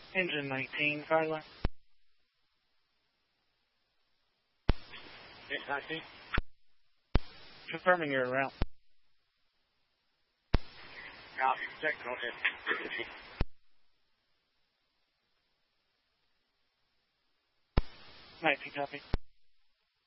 Engine 19, Tyler. Engine 19. Confirming your route. Copy. Check. Go ahead. 19, copy.